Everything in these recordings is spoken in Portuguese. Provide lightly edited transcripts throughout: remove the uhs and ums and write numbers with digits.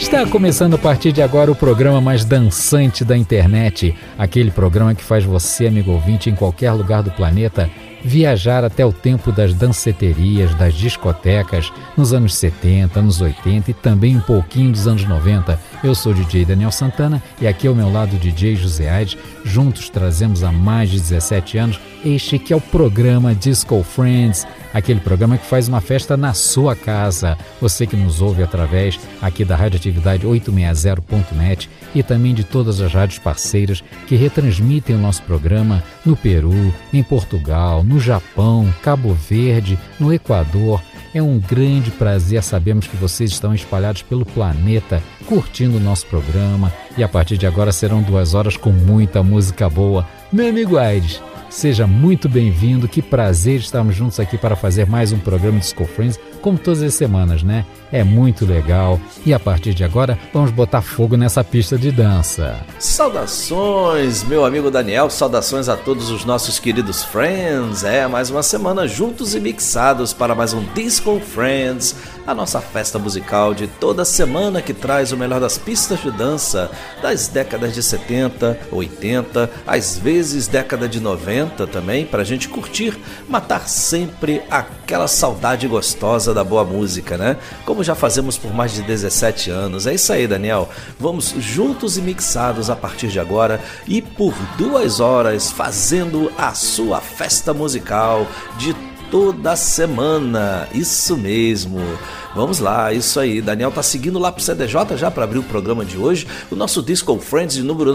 Está começando a partir de agora o programa mais dançante da internet, aquele programa que faz você, amigo ouvinte, em qualquer lugar do planeta, viajar até o tempo das danceterias, das discotecas, nos anos 70, anos 80 e também um pouquinho dos anos 90. Eu sou o DJ Daniel Santana e aqui ao meu lado o DJ José Aires. Juntos trazemos há mais de 17 anos este que é o programa Disco Friends, aquele programa que faz uma festa na sua casa. Você que nos ouve através aqui da Radioatividade 860.net e também de todas as rádios parceiras que retransmitem o nosso programa no Peru, em Portugal, no Japão, Cabo Verde, no Equador. É um grande prazer, sabemos que vocês estão espalhados pelo planeta, curtindo o nosso programa, e a partir de agora serão 2 horas com muita música boa. Meu amigo Aires, seja muito bem-vindo, que prazer estarmos juntos aqui para fazer mais um programa Disco Friends, como todas as semanas, né? É muito legal. E a partir de agora, vamos botar fogo nessa pista de dança. Saudações, meu amigo Daniel, saudações a todos os nossos queridos friends. Mais uma semana juntos e mixados para mais um Disco Friends, a nossa festa musical de toda semana que traz o melhor das pistas de dança das décadas de 70, 80, às vezes década de 90 também, para a gente curtir, matar sempre aquela saudade gostosa da boa música, né? Como já fazemos por mais de 17 anos. É isso aí, Daniel. Vamos juntos e mixados a partir de agora e por 2 horas fazendo a sua festa musical de toda semana. Isso mesmo. Vamos lá, isso aí. Daniel tá seguindo lá pro CDJ já para abrir o programa de hoje, o nosso Disco Friends de número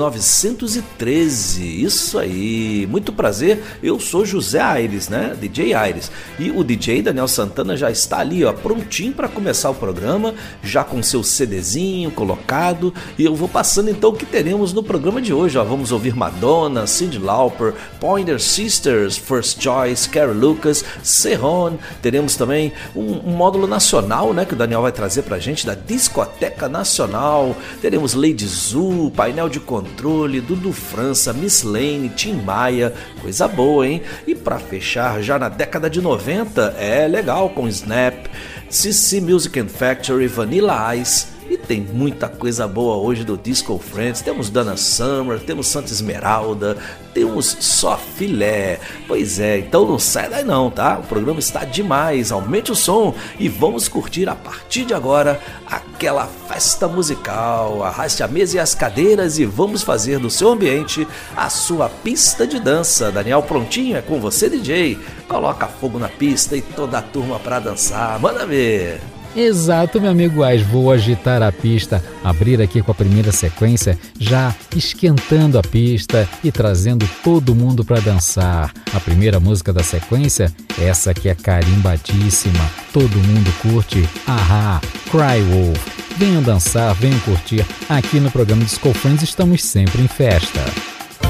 913. Isso aí. Muito prazer. Eu sou José Aires, né? DJ Aires. E o DJ Daniel Santana já está ali, ó, prontinho para começar o programa, já com seu CDzinho colocado. E eu vou passando então o que teremos no programa de hoje, ó. Vamos ouvir Madonna, Cyndi Lauper, Pointer Sisters, First Choice, Carrie Lucas, Serrone. Teremos também um módulo nacional, né, que o Daniel vai trazer pra gente, da Discoteca Nacional. Teremos Lady Zu, painel de controle, Dudu França, Miss Lane, Tim Maia, coisa boa, hein? E pra fechar, já na década de 90, legal, com Snap, CC Music and Factory, Vanilla Ice. E tem muita coisa boa hoje do Disco Friends. Temos Dana Summer, temos Santa Esmeralda, temos só filé. Pois é, então não sai daí não, tá? O programa está demais, aumente o som e vamos curtir a partir de agora aquela festa musical. Arraste a mesa e as cadeiras e vamos fazer do seu ambiente a sua pista de dança. Daniel, prontinho? É com você, DJ. Coloca fogo na pista e toda a turma pra dançar. Manda ver! Exato, meu amigo Ais, vou agitar a pista, abrir aqui com a primeira sequência, já esquentando a pista e trazendo todo mundo para dançar. A primeira música da sequência, essa que é carimbadíssima, todo mundo curte, A-ha, Cry Wolf. Venham dançar, venham curtir, aqui no programa Disco Friends estamos sempre em festa.